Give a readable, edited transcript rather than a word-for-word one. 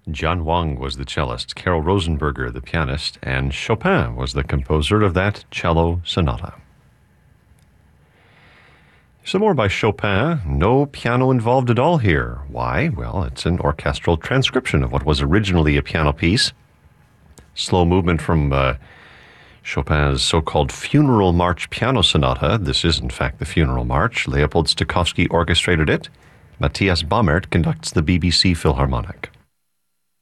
John Wang was the cellist, Carol Rosenberger the pianist, and Chopin was the composer of that cello sonata. Some more by Chopin. No piano involved at all here. Why? Well, it's an orchestral transcription of what was originally a piano piece. Slow movement from Chopin's so-called Funeral March Piano Sonata. This is, in fact, the Funeral March. Leopold Stokowski orchestrated it. Matthias Baumert conducts the BBC Philharmonic.